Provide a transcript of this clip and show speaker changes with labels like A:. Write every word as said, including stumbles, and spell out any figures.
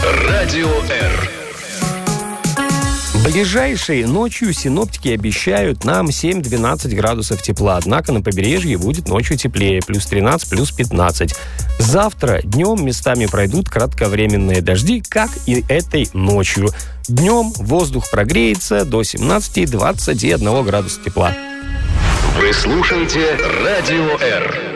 A: Радио R.
B: Ближайшей ночью синоптики обещают нам семь-двенадцать градусов тепла, однако на побережье будет ночью теплее, плюс тринадцать, плюс пятнадцать. Завтра днем местами пройдут кратковременные дожди, как и этой ночью. Днем воздух прогреется до семнадцати-двадцати одного градуса тепла.
A: Вы слушаете Радио R.